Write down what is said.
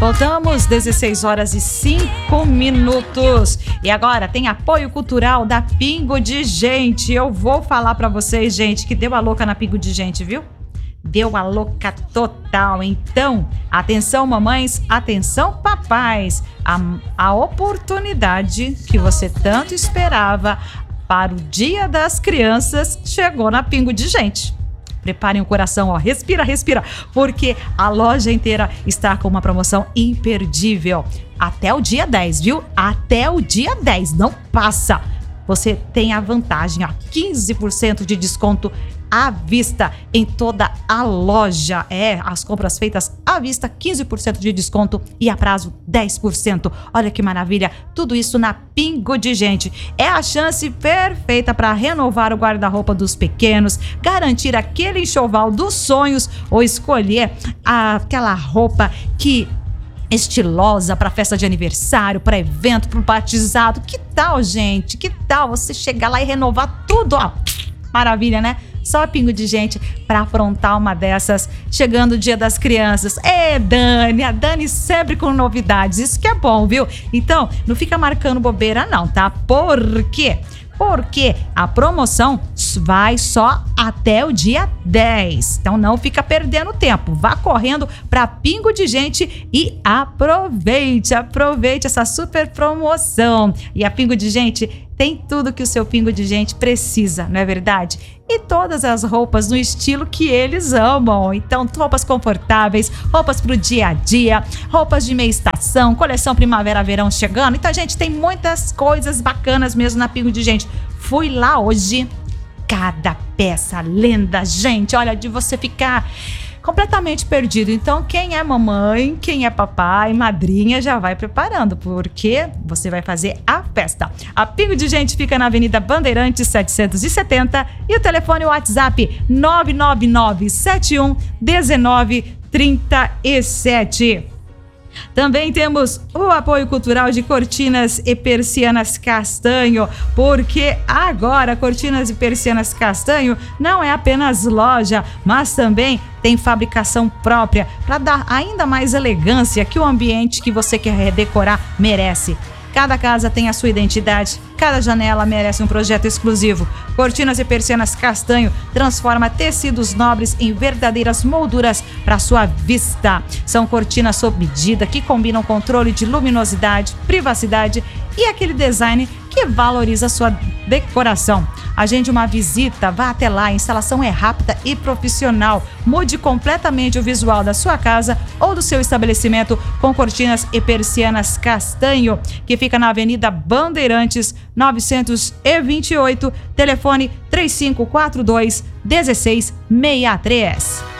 Voltamos, 16 horas e 5 minutos. E agora tem apoio cultural da Pingo de Gente. Eu vou falar pra vocês, gente, que deu a louca na Pingo de Gente, viu? Deu a louca total. Então, atenção mamães, atenção papais. A oportunidade que você tanto esperava para o Dia das Crianças chegou na Pingo de Gente. Preparem o coração, ó, respira, porque a loja inteira está com uma promoção imperdível. Até o dia 10, viu? Até o dia 10, não passa. Você tem a vantagem, ó, 15% de desconto à vista em toda a loja. As compras feitas à vista, 15% de desconto e a prazo 10%. Olha que maravilha, tudo isso na Pingo de Gente. É a chance perfeita para renovar o guarda-roupa dos pequenos, garantir aquele enxoval dos sonhos ou escolher aquela roupa que estilosa para festa de aniversário, para evento, para batizado. Que tal, gente? Que tal você chegar lá e renovar tudo, ó? Maravilha, né? Só Pingo de Gente para aprontar uma dessas, chegando o Dia das Crianças. Dani, a Dani sempre com novidades, isso que é bom, viu? Então, não fica marcando bobeira não, tá? Por quê? Porque a promoção vai só até o dia 10. Então não fica perdendo tempo. Vá correndo para Pingo de Gente e aproveite essa super promoção. E a Pingo de Gente tem tudo que o seu Pingo de Gente precisa, não é verdade? E todas as roupas no estilo que eles amam. Então, roupas confortáveis, roupas pro dia a dia, roupas de meia estação, coleção primavera-verão chegando. Então, gente, tem muitas coisas bacanas mesmo na Pingo de Gente. Fui lá hoje, cada peça lenda, gente, olha, de você ficar completamente perdido. Então, quem é mamãe, quem é papai, madrinha, já vai preparando, porque você vai fazer a festa. A Pingo de Gente fica na Avenida Bandeirantes 770 e o telefone WhatsApp 999711937. Também temos o apoio cultural de Cortinas e Persianas Castanho, porque agora Cortinas e Persianas Castanho não é apenas loja, mas também tem fabricação própria para dar ainda mais elegância que o ambiente que você quer redecorar merece. Cada casa tem a sua identidade, cada janela merece um projeto exclusivo. Cortinas e Persianas Castanho transforma tecidos nobres em verdadeiras molduras para sua vista. São cortinas sob medida que combinam controle de luminosidade, privacidade e aquele design que valoriza a sua decoração. Agende uma visita, vá até lá, a instalação é rápida e profissional. Mude completamente o visual da sua casa ou do seu estabelecimento com Cortinas e Persianas Castanho, que fica na Avenida Bandeirantes 928, telefone 3542-1663.